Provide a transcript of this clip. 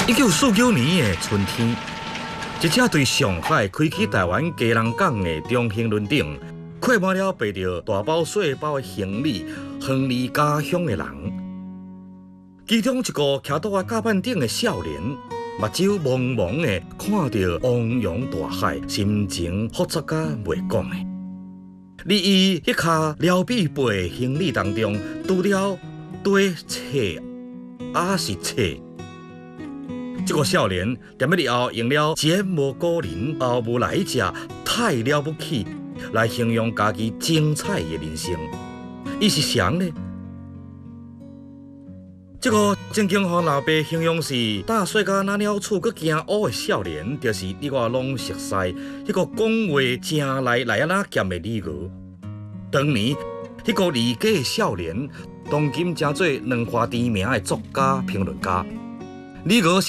1949年的春天，一只对上海开启台湾家人港的中兴轮顶，载满了背着大包小包的行李，远离家乡的人。其中一个徛在甲板顶的少年，目睭蒙蒙的看着汪洋大海，心情复杂甲袂讲的。伫伊迄卡撩比背行李当中，除了堆册，也是册。这个少年踮咧后用了前无古人后无来者，太了不起来形容家己精彩的人生。伊是谁呢？这个曾经互老爸形容是大细甲那鸟厝阁惊乌的少年，就是你我拢熟悉迄个讲话正来啊那咸的李娥。当年迄个离家的少年，当今正做两花知名的作家、评论家。李娥